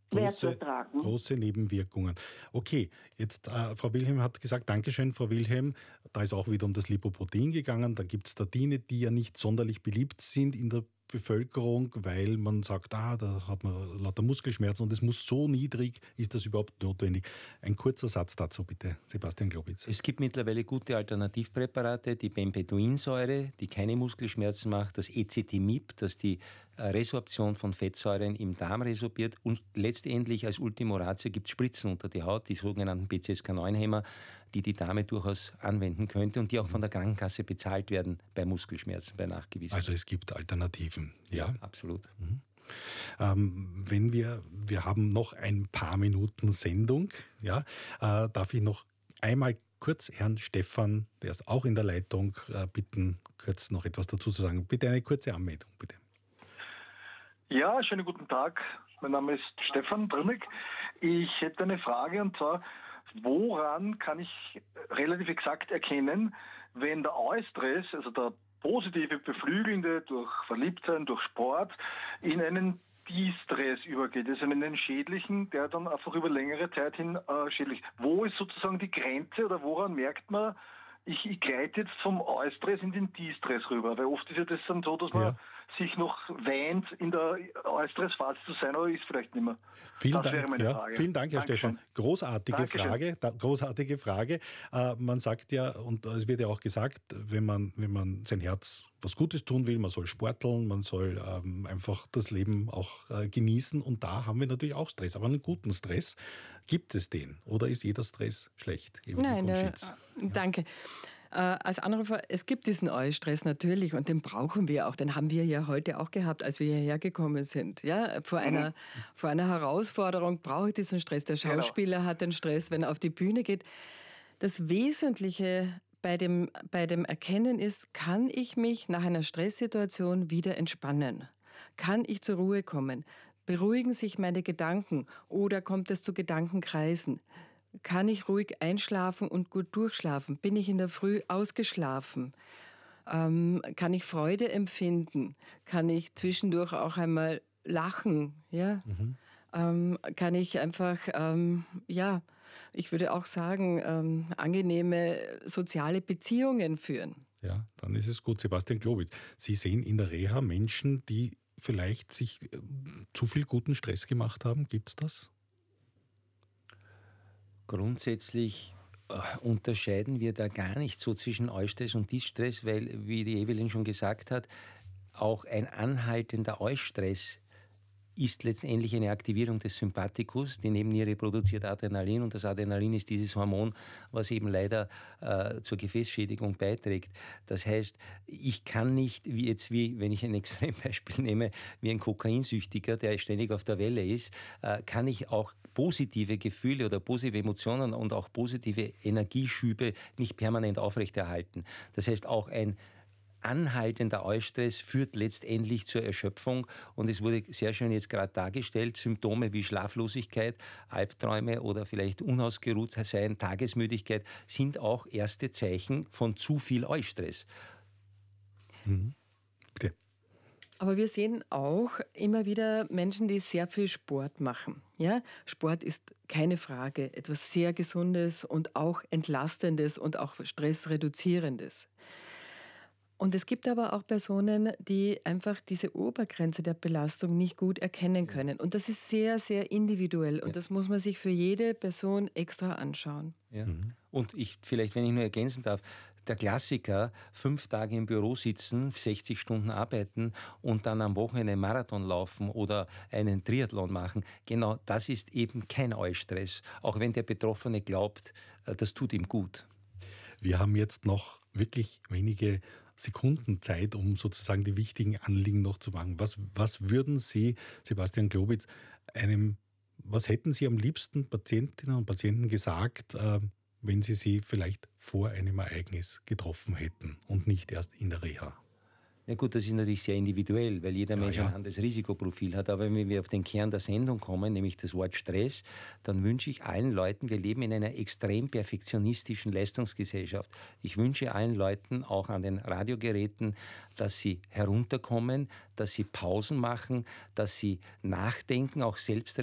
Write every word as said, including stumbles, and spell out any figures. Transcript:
große, ertragen. große Nebenwirkungen. Okay, jetzt äh, Frau Wilhelm hat gesagt, Dankeschön, Frau Wilhelm, da ist auch wieder um das Lipoprotein gegangen. Da gibt es Statine, die ja nicht sonderlich beliebt sind in der Bevölkerung, weil man sagt, ah, da hat man lauter Muskelschmerzen und es muss so niedrig, ist das überhaupt notwendig? Ein kurzer Satz dazu bitte, Sebastian Globitz. Es gibt mittlerweile gute Alternativpräparate, die Bempeduinsäure, die keine Muskelschmerzen macht, das Ezetimibe, das die Resorption von Fettsäuren im Darm resorbiert und letztendlich als Ultimo Ratio gibt es Spritzen unter die Haut, die sogenannten P C S K neun Hämmer, die die Dame durchaus anwenden könnte und die auch von der Krankenkasse bezahlt werden bei Muskelschmerzen, bei nachgewiesenen. Also es gibt Alternativen. Ja, ja absolut. Mhm. Ähm, wenn wir, wir haben noch ein paar Minuten Sendung, ja, äh, darf ich noch einmal kurz Herrn Stefan, der ist auch in der Leitung, äh, bitten, kurz noch etwas dazu zu sagen. Bitte eine kurze Anmeldung, bitte. Ja, schönen guten Tag. Mein Name ist Stefan Brünnig. Ich hätte eine Frage und zwar, woran kann ich relativ exakt erkennen, wenn der Eustress, also der positive Beflügelnde durch Verliebtsein, durch Sport, in einen De-Stress übergeht, also in einen schädlichen, der dann einfach über längere Zeit hin äh, schädlich. Wo ist sozusagen die Grenze oder woran merkt man, ich, ich gleite jetzt vom Eustress in den De-Stress rüber? Weil oft ist ja das dann so, dass man ja. sich noch wähnt, in der Eustressphase zu sein, aber ist vielleicht nicht mehr. Vielen das Dank, wäre meine ja, Frage. vielen Dank, Herr Dankeschön. Stefan. Großartige Dankeschön. Frage, da, großartige Frage. Äh, man sagt ja, und es wird ja auch gesagt, wenn man, wenn man sein Herz was Gutes tun will, man soll sporteln, man soll ähm, einfach das Leben auch äh, genießen und da haben wir natürlich auch Stress. Aber einen guten Stress, gibt es den? Oder ist jeder Stress schlecht? Nein, äh, danke. Äh, als Anrufer, es gibt diesen Eustress natürlich und den brauchen wir auch. Den haben wir ja heute auch gehabt, als wir hierher gekommen sind. Ja, vor, mhm. einer, vor einer Herausforderung brauche ich diesen Stress. Der Schauspieler genau. hat den Stress, wenn er auf die Bühne geht. Das Wesentliche bei dem, bei dem Erkennen ist, kann ich mich nach einer Stresssituation wieder entspannen? Kann ich zur Ruhe kommen? Beruhigen sich meine Gedanken oder kommt es zu Gedankenkreisen? Kann ich ruhig einschlafen und gut durchschlafen? Bin ich in der Früh ausgeschlafen? Ähm, kann ich Freude empfinden? Kann ich zwischendurch auch einmal lachen? Ja? Mhm. Ähm, kann ich einfach, ähm, ja, ich würde auch sagen, ähm, angenehme soziale Beziehungen führen? Ja, dann ist es gut. Sebastian Globitz, Sie sehen in der Reha Menschen, die vielleicht sich äh, zu viel guten Stress gemacht haben. Gibt es das? Grundsätzlich äh, unterscheiden wir da gar nicht so zwischen Eustress und Distress, weil, wie die Evelyn schon gesagt hat, auch ein anhaltender Eustress ist letztendlich eine Aktivierung des Sympathikus. Die Nebenniere produziert Adrenalin und das Adrenalin ist dieses Hormon, was eben leider äh, zur Gefäßschädigung beiträgt. Das heißt, ich kann nicht, wie jetzt wie, wenn ich ein Extrembeispiel nehme, wie ein Kokainsüchtiger, der ständig auf der Welle ist, äh, kann ich auch positive Gefühle oder positive Emotionen und auch positive Energieschübe nicht permanent aufrechterhalten. Das heißt, auch ein anhaltender Eustress führt letztendlich zur Erschöpfung und es wurde sehr schön jetzt gerade dargestellt, Symptome wie Schlaflosigkeit, Albträume oder vielleicht unausgeruht sein, Tagesmüdigkeit sind auch erste Zeichen von zu viel Eustress. Mhm. Bitte. Aber wir sehen auch immer wieder Menschen, die sehr viel Sport machen. Ja, Sport ist keine Frage etwas sehr Gesundes und auch Entlastendes und auch Stressreduzierendes. Und es gibt aber auch Personen, die einfach diese Obergrenze der Belastung nicht gut erkennen können. Und das ist sehr, sehr individuell. Und ja. das muss man sich für jede Person extra anschauen. Ja. Mhm. Und ich, vielleicht, wenn ich nur ergänzen darf, der Klassiker, fünf Tage im Büro sitzen, sechzig Stunden arbeiten und dann am Wochenende einen Marathon laufen oder einen Triathlon machen, genau das ist eben kein Eustress. Auch wenn der Betroffene glaubt, das tut ihm gut. Wir haben jetzt noch wirklich wenige Sekunden Zeit, um sozusagen die wichtigen Anliegen noch zu machen. Was, was würden Sie, Sebastian Globitz, einem, was hätten Sie am liebsten Patientinnen und Patienten gesagt, äh, wenn Sie sie vielleicht vor einem Ereignis getroffen hätten und nicht erst in der Reha? Na gut, das ist natürlich sehr individuell, weil jeder Mensch ja, ja. ein anderes Risikoprofil hat. Aber wenn wir auf den Kern der Sendung kommen, nämlich das Wort Stress, dann wünsche ich allen Leuten, wir leben in einer extrem perfektionistischen Leistungsgesellschaft. Ich wünsche allen Leuten, auch an den Radiogeräten, dass sie herunterkommen, dass sie Pausen machen, dass sie nachdenken, auch selbst